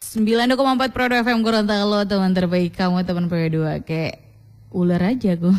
90,4 Pro FM Gorontalo, teman terbaik kamu, teman Pro2. Kayak ular aja gue.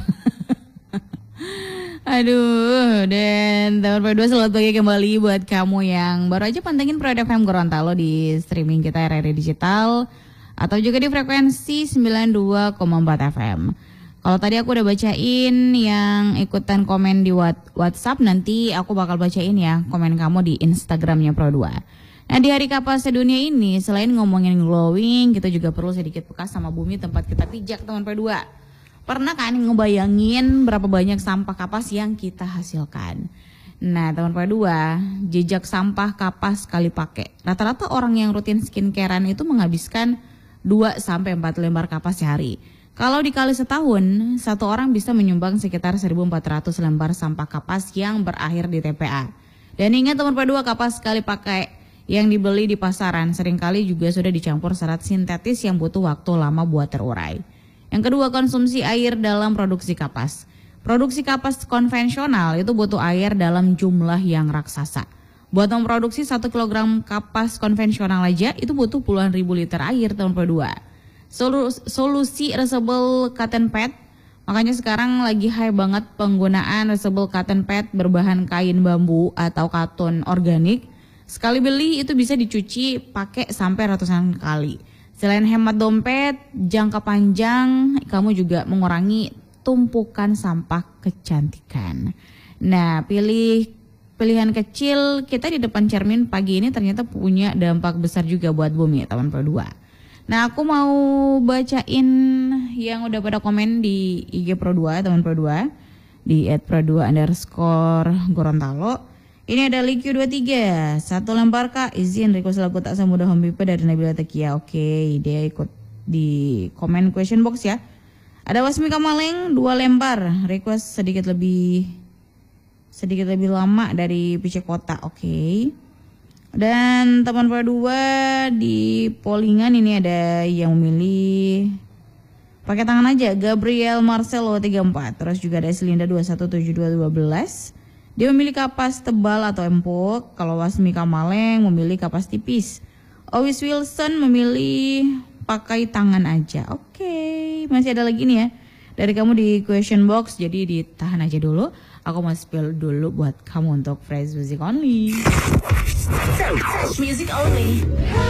Aduh, dan teman Pro2 selamat pagi kembali buat kamu yang baru aja pantengin Pro FM Gorontalo di streaming kita RRI Digital atau juga di frekuensi 92,4 FM. Kalau tadi aku udah bacain yang ikutan komen di WhatsApp, nanti aku bakal bacain ya komen kamu di Instagramnya Pro2. Nah, di Hari Kapas Sedunia ini selain ngomongin glowing, kita juga perlu sedikit peka sama bumi tempat kita pijak, teman Pro2. Pernah kan ngebayangin berapa banyak sampah kapas yang kita hasilkan? Nah, teman Pro2, jejak sampah kapas sekali pakai. Rata-rata orang yang rutin skincarean itu menghabiskan 2-4 lembar kapas sehari. Kalau dikali setahun, satu orang bisa menyumbang sekitar 1.400 lembar sampah kapas yang berakhir di TPA. Dan ingat teman Pro2, kapas sekali pakai yang dibeli di pasaran seringkali juga sudah dicampur serat sintetis yang butuh waktu lama buat terurai. Yang kedua, konsumsi air dalam produksi kapas. Produksi kapas konvensional itu butuh air dalam jumlah yang raksasa. Buat memproduksi 1 kg kapas konvensional aja itu butuh puluhan ribu liter air, teman Pro2. Solusi reusable cotton pad, makanya sekarang lagi high banget penggunaan reusable cotton pad berbahan kain bambu atau katun organik. Sekali beli itu bisa dicuci pakai sampai ratusan kali. Selain hemat dompet, jangka panjang, kamu juga mengurangi tumpukan sampah kecantikan. Nah, pilihan kecil kita di depan cermin pagi ini ternyata punya dampak besar juga buat bumi, teman Pro2. Nah, aku mau bacain yang udah pada komen di IG Pro2, teman Pro2, di @pro2_Gorontalo. Ini ada Liq23, 1 lembar kak, izin request lagu tak semudah Hombipa dari Nabila Tekia. Oke, dia ikut di komen question box ya. Ada Wasmika Maleng, 2 lembar, request sedikit lebih lama dari PC Kota. Oke. Dan teman Pro2 di pollingan ini ada yang memilih pakai tangan aja, Gabriel Marcelo 34. Terus juga ada Selinda 217212. Dia memilih kapas tebal atau empuk. Kalau Wasmika Maleng memilih kapas tipis. Owis Wilson memilih pakai tangan aja. Oke, masih ada lagi nih ya dari kamu di question box. Jadi ditahan aja dulu. Aku mau spill dulu buat kamu untuk Fresh Music Only. Fresh Music Only.